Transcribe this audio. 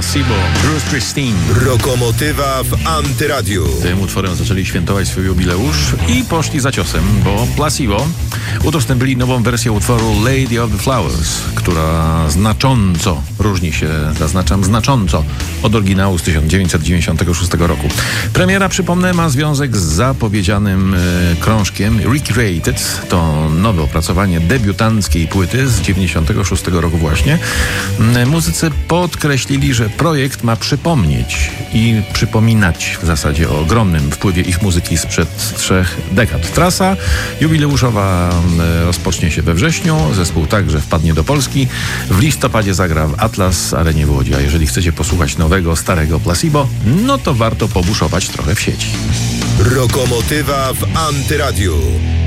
Placebo, Bruce Springsteen. Lokomotywa w Antyradiu. Tym utworem zaczęli świętować swój jubileusz i poszli za ciosem, bo Placebo udostępnili nową wersję utworu Lady of the Flowers, która znacząco różni się, zaznaczam, znacząco od oryginału z 1996 roku. Premiera, przypomnę, ma związek z zapowiedzianym krążkiem Recreated. To nowe opracowanie debiutanckiej płyty z 96 roku właśnie. Muzycy podkreślili, że projekt ma przypomnieć i przypominać w zasadzie o ogromnym wpływie ich muzyki sprzed 3 dekad. Trasa jubileuszowa rozpocznie się we wrześniu. Zespół także wpadnie do Polski. W listopadzie zagra w Atlas Arenie w Łodzi. A jeżeli chcecie posłuchać nowego, starego Placebo, no to warto pobuszować trochę w sieci. Lokomotywa w Antyradiu.